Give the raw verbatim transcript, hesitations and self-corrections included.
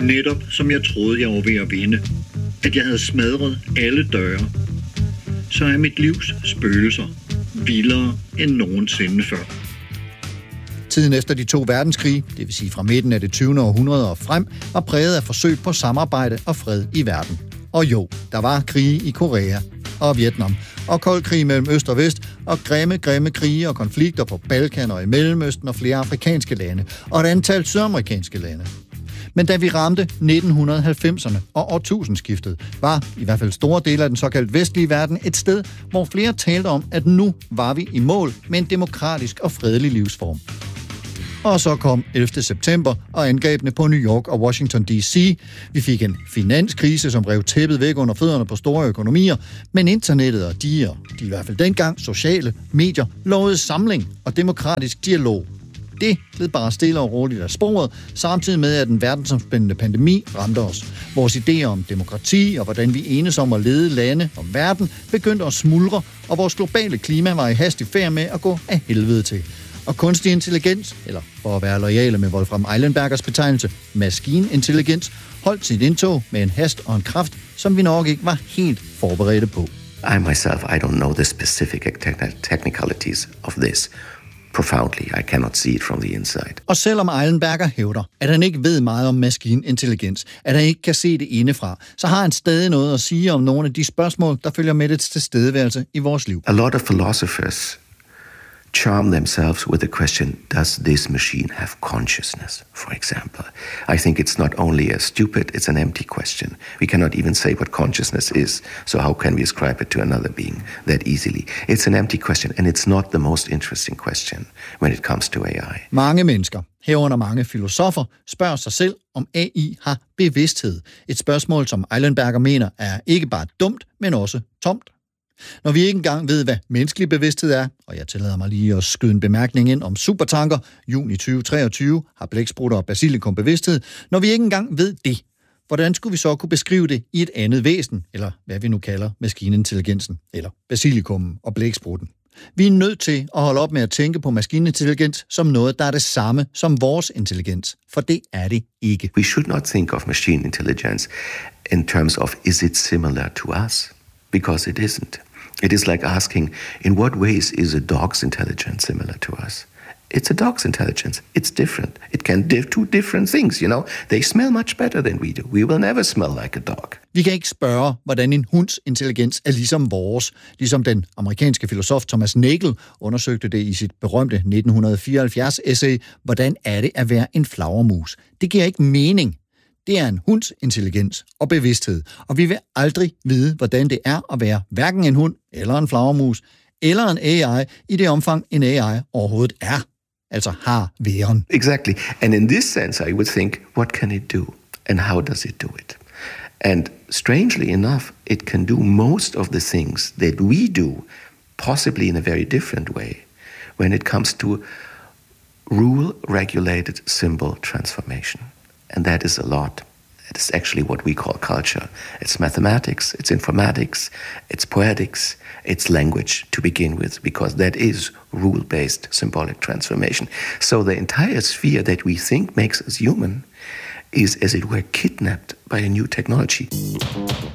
Netop som jeg troede, jeg var ved at vinde. At jeg havde smadret alle døre. Så er mit livs spøgelser vildere end nogensinde før. Tiden efter de to verdenskrige, det vil sige fra midten af det tyvende århundrede og frem, var præget af forsøg på samarbejde og fred i verden. Og jo, der var krige i Korea og Vietnam, og kold krig mellem øst og vest, og grimme, grimme krige og konflikter på Balkan og i Mellemøsten og flere afrikanske lande, og et antal sydamerikanske lande. Men da vi ramte nitten halvfemserne og årtusindskiftet, var i hvert fald store dele af den såkaldt vestlige verden et sted, hvor flere talte om, at nu var vi i mål med en demokratisk og fredelig livsform. Og så kom ellevte september og angrebene på New York og Washington D C. Vi fik en finanskrise, som rev tæppet væk under fødderne på store økonomier, men internettet og de, og de i hvert fald dengang, sociale medier, lovede samling og demokratisk dialog. Det gled bare stille og roligt af sporet, samtidig med, at en verdensomspændende pandemi ramte os. Vores idéer om demokrati og hvordan vi enes om at lede lande og verden begyndte at smuldre, og vores globale klima var i hastig færd med at gå af helvede til. Og kunstig intelligens, eller for at være loyale med Wolfram Eilenbergers betegnelse, maskinintelligens, holdt sit indtog med en hast og en kraft, som vi nok ikke var helt forberedte på. I myself, I don't know the specific technicalities of this. Profoundly, I cannot see it from the inside. Og selvom Eilenberger hævder, at han ikke ved meget om maskinintelligens, at han ikke kan se det indefra, så har han stadig noget at sige om nogle af de spørgsmål, der følger med dets tilstedeværelse i vores liv. A lot of philosophers charm themselves with the question, does this machine have consciousness, for example? I think it's not only a stupid, it's an empty question. We cannot even say what consciousness is, so how can we ascribe it to another being that easily? It's an empty question, and it's not the most interesting question when it comes to A I. Mange mennesker, herunder mange filosofer, spørger sig selv, om A I har bevidsthed. Et spørgsmål, som Eilenberger mener, er ikke bare dumt, men også tomt. Når vi ikke engang ved, hvad menneskelig bevidsthed er, og jeg tillader mig lige at skyde en bemærkning ind om supertanker, juni tyve treogtyve har blæksprutter og basilikum bevidsthed, når vi ikke engang ved det, hvordan skulle vi så kunne beskrive det i et andet væsen, eller hvad vi nu kalder maskinintelligensen, eller basilikummen og blæksprutten? Vi er nødt til at holde op med at tænke på maskinintelligens som noget, der er det samme som vores intelligens, for det er det ikke. We should not think of machine intelligence in terms of, is it similar to us? Because it isn't. It is like asking, in what ways is a dog's intelligence similar to us? It's a dog's intelligence. It's different. It can do two different things, you know. They smell much better than we do. We will never smell like a dog. Vi kan ikke spørge, hvordan en hunds intelligens er ligesom vores, ligesom den amerikanske filosof Thomas Nagel undersøgte det i sit berømte nitten fireoghalvfjerds essay, hvordan er det at være en flagermus? Det giver ikke mening. Det er en hunds intelligens og bevidsthed, og vi vil aldrig vide, hvordan det er at være hverken en hund eller en flagermus, eller en A I i det omfang, en A I overhovedet er, altså har væren. Exactly. And in this sense, I would think, what can it do? And how does it do it? And strangely enough, it can do most of the things that we do, possibly in a very different way, when it comes to rule-regulated symbol transformation. And that is a lot. It is actually what we call culture. It's mathematics, it's informatics, it's poetics, it's language to begin with, because that is rule-based symbolic transformation. So the entire sphere that we think makes us human is, as it were, kidnapped by a new technology.